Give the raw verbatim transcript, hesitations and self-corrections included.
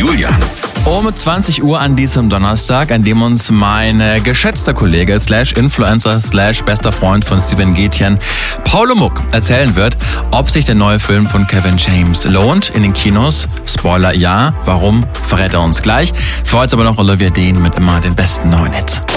Julian. Um zwanzig Uhr an diesem Donnerstag, an dem uns mein äh, geschätzter Kollege, slash Influencer, slash bester Freund von Steven Gätjen, Paulo Muck, erzählen wird, ob sich der neue Film von Kevin James lohnt in den Kinos. Spoiler ja, warum, verrät er uns gleich. Für heute aber noch Olivia Dean mit immer den besten neuen Hits.